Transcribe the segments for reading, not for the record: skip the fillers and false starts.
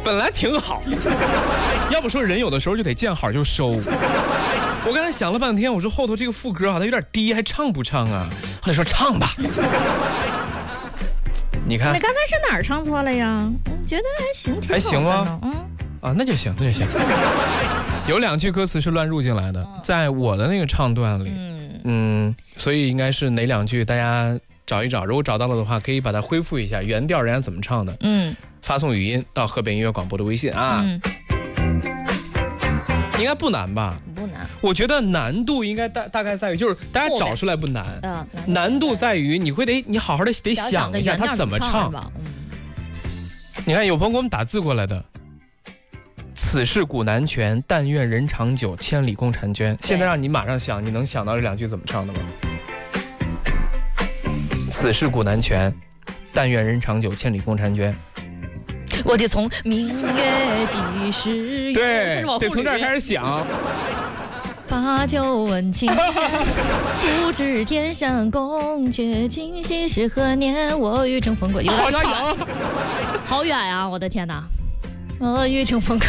本来挺好，要不说人有的时候就得见好就收。我刚才想了半天，我说后头这个副歌啊，它有点低，还唱不唱啊？后来说唱吧。你看， 你刚才是哪儿唱错了呀？觉得还行，挺好的呢。 还行吗？啊，那就行，那就行。有2句歌词是乱入进来的，在我的那个唱段里，所以应该是哪2句，大家找一找，如果找到了的话，可以把它恢复一下原调，人家怎么唱的。发送语音到河北音乐广播的微信啊。应该不难吧？ 不难。 我觉得难度应该大概在于，就是大家找出来不难，难度在于你好好的得想一下他怎么唱。你看有朋友给我们打字过来的，此事古难全，但愿人长久，千里共婵娟。现在让你马上想，你能想到这2句怎么唱的吗？此事古难全，但愿人长久，千里共婵娟。 我得从明月几时对，得从这儿开始想。 把酒问青天，不知天上宫阙，今夕是何年？我欲乘风归。 好加油！ 好远啊！我的天哪！我欲乘风归。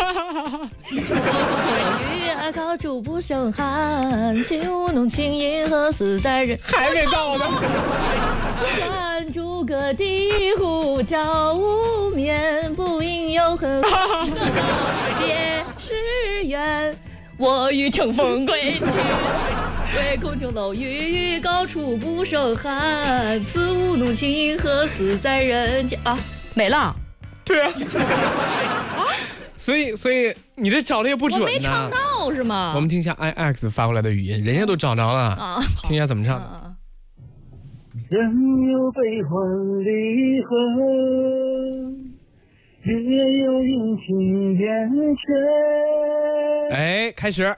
月高处不胜寒，起舞弄清银河似在人。 还没到呢。 还珠阁地虎照无眠，不应有恨。别时圆，我欲乘风归去。唯恐琼楼玉宇，高处不胜寒。此舞弄清银河似在人间。啊，没了。 对啊。所以你这找的也不准呢。 我没唱到是吗？ 我们听一下 IX 发过来的语音，人家都找着了啊，听一下怎么唱。 人有悲欢离合，月有阴晴圆缺。 哎，开始。